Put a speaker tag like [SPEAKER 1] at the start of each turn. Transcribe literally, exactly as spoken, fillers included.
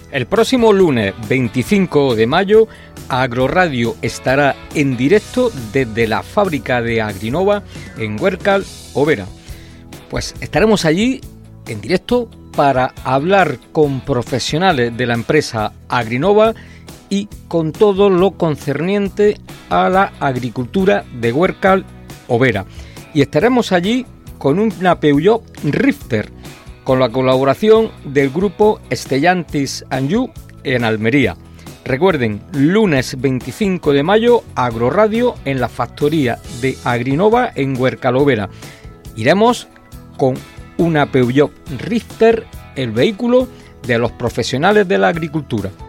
[SPEAKER 1] El próximo lunes veinticinco de mayo, Agroradio estará en directo desde la fábrica de Agrinova en Huércal, Overa. Pues estaremos allí en directo para hablar con profesionales de la empresa Agrinova y con todo lo concerniente a la agricultura de Huércal, Overa. Y estaremos allí con una Peugeot Rifter, con la colaboración del grupo Stellantis and You en Almería. Recuerden, lunes veinticinco de mayo, Agroradio en la factoría de Agrinova en Huércal, Overa. Iremos con una Peugeot Rifter, el vehículo de los profesionales de la agricultura.